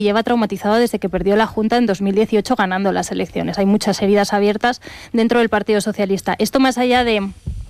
lleva traumatizado desde que perdió la Junta en 2018 ganando las elecciones. Hay muchas heridas abiertas dentro del Partido Socialista. Esto, más allá de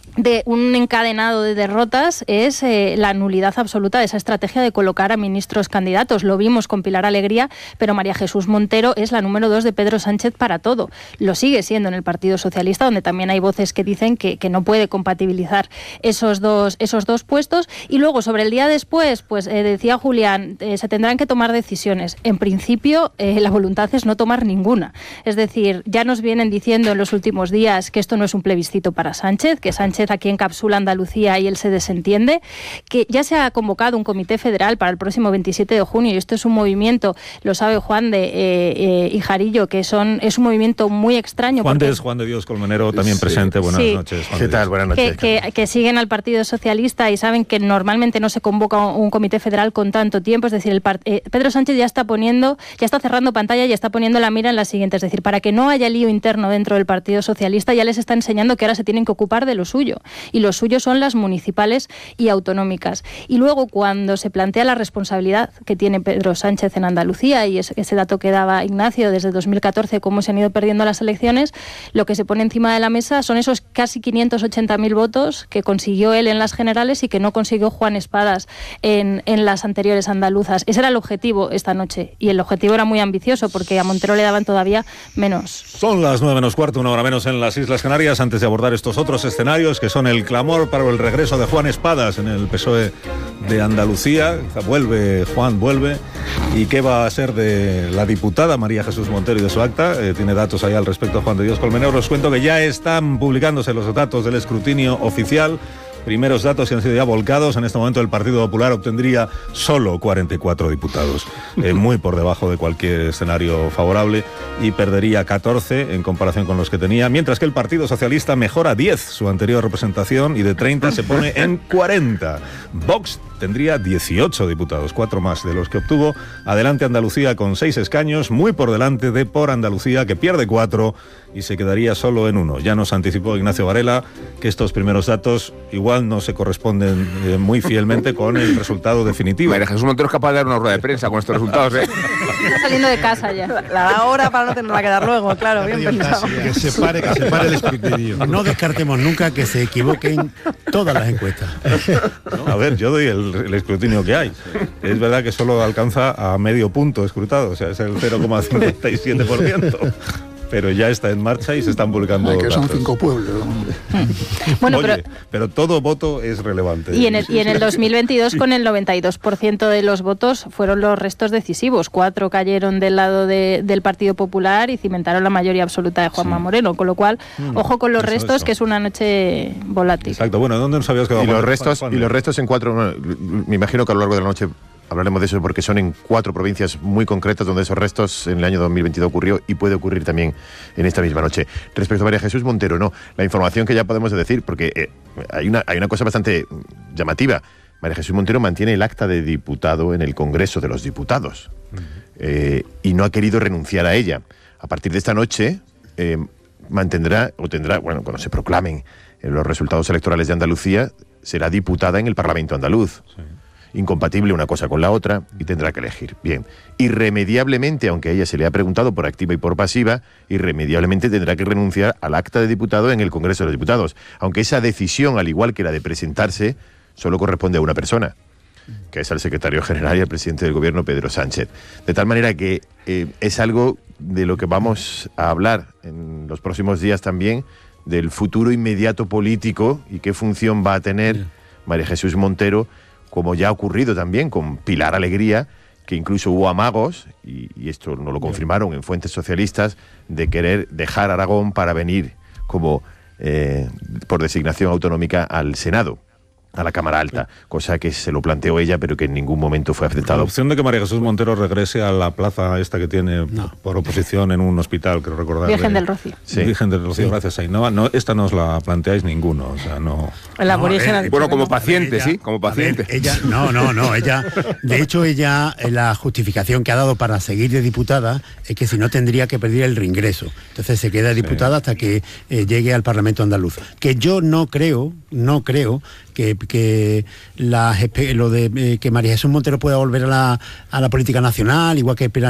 un encadenado de derrotas, es la nulidad absoluta de esa estrategia de colocar a ministros candidatos. Lo vimos con Pilar Alegría, pero María Jesús Montero es la número 2 de Pedro Sánchez para todo. Lo sigue siendo en el Partido Socialista, donde también hay voces que dicen que no puede compatibilizar esos dos puestos. Y luego, sobre el día después, pues decía Julián, se tendrán que tomar decisiones. En principio, la voluntad es no tomar ninguna. Es decir, ya nos vienen diciendo en los últimos días que esto no es un plebiscito para Sánchez, que Sánchez aquí encapsula Andalucía y él se desentiende, que ya se ha convocado un comité federal para el próximo 27 de junio y esto es un movimiento, lo sabe Juan de Hijarillo, que es un movimiento muy extraño. Juan de Dios Colmenero también presente. Buenas noches. ¿Qué tal? Buenas noches. Que siguen al Partido Socialista y saben que normalmente no se convoca un comité federal con tanto tiempo. Es decir, Pedro Sánchez ya está cerrando pantalla y está poniendo la mira en la siguiente. Es decir, para que no haya lío interno dentro del Partido Socialista, ya les está enseñando que ahora se tienen que ocupar de lo suyo. Y lo suyo son las municipales y autonómicas. Y luego, cuando se plantea la responsabilidad que tiene Pedro Sánchez en Andalucía, y ese dato que daba Ignacio desde 2014, cómo se han ido perdiendo las elecciones, lo que se pone encima de la mesa son esos casi 580.000 votos que consiguió él en las generales y que no consiguió Juan Espadas en las anteriores andaluzas. Ese era el objetivo esta noche. Y el objetivo era muy ambicioso, porque a Montero le daban todavía menos. Son las 9:15, una hora menos en las Islas Canarias. Antes de abordar estos otros escenarios, que son el clamor para el regreso de Juan Espadas en el PSOE de Andalucía. Vuelve, Juan, vuelve. ¿Y qué va a ser de la diputada María Jesús Montero y de su acta? Tiene datos ahí al respecto Juan de Dios Colmenero. Os cuento que ya están publicándose los datos del escrutinio oficial. Primeros datos que han sido ya volcados. En este momento el Partido Popular obtendría solo 44 diputados, muy por debajo de cualquier escenario favorable, y perdería 14 en comparación con los que tenía, mientras que el Partido Socialista mejora 10 su anterior representación y de 30 se pone en 40. Vox tendría 18 diputados, 4 más de los que obtuvo. Adelante Andalucía con 6 escaños, muy por delante de Por Andalucía, que pierde 4 y se quedaría solo en 1. Ya nos anticipó Ignacio Varela que estos primeros datos igual no se corresponden muy fielmente con el resultado definitivo. María Jesús Montero es capaz de dar una rueda de prensa con estos resultados, ¿eh? Está saliendo de casa ya. La da ahora para no tenerla que dar luego, claro, bien pensado. Que se pare el escrutinio. No descartemos nunca que se equivoquen todas las encuestas. No, a ver, yo doy el escrutinio que hay. Es verdad que solo alcanza a medio punto escrutado, o sea, es el 0,57%. Pero ya está en marcha y se están publicando que son datos. 5 pueblos. Bueno, oye, pero todo voto es relevante. Y en el 2022, con el 92% de los votos, fueron los restos decisivos. 4 cayeron del lado del Partido Popular y cimentaron la mayoría absoluta de Juanma Moreno. Con lo cual, ojo con los restos, que es una noche volátil. Exacto. Bueno, ¿dónde nos habías quedado? Y los restos en 4... Me imagino que a lo largo de la noche hablaremos de eso, porque son en 4 provincias muy concretas donde esos restos en el año 2022 ocurrió y puede ocurrir también en esta misma noche. Respecto a María Jesús Montero, no. La información que ya podemos decir, porque hay una cosa bastante llamativa. María Jesús Montero mantiene el acta de diputado en el Congreso de los Diputados y no ha querido renunciar a ella. A partir de esta noche tendrá, bueno, cuando se proclamen los resultados electorales de Andalucía, será diputada en el Parlamento andaluz. Sí. Incompatible una cosa con la otra y tendrá que elegir. Bien, irremediablemente, aunque a ella se le ha preguntado por activa y por pasiva, irremediablemente tendrá que renunciar al acta de diputado en el Congreso de los Diputados, aunque esa decisión, al igual que la de presentarse, solo corresponde a una persona, que es al secretario general y al presidente del gobierno, Pedro Sánchez. De tal manera que es algo de lo que vamos a hablar en los próximos días también, del futuro inmediato político y qué función va a tener María Jesús Montero, como ya ha ocurrido también con Pilar Alegría, que incluso hubo amagos, y esto no lo confirmaron en fuentes socialistas, de querer dejar Aragón para venir como por designación autonómica al Senado, a la Cámara Alta, cosa que se lo planteó ella, pero que en ningún momento fue aceptado. La opción de que María Jesús Montero regrese a la plaza esta que tiene por oposición en un hospital, creo recordar. Virgen del Rocío. Sí. Virgen del Rocío, gracias Ainhoa. No, esta no os la planteáis ninguno, o sea, no. El aborigen. Bueno, como paciente, ella, sí, como paciente. Ella, ella, de hecho, la justificación que ha dado para seguir de diputada es que si no tendría que pedir el reingreso. Entonces se queda diputada hasta que llegue al Parlamento andaluz. Que yo no creo que lo de que María Jesús Montero pueda volver a la política nacional, igual que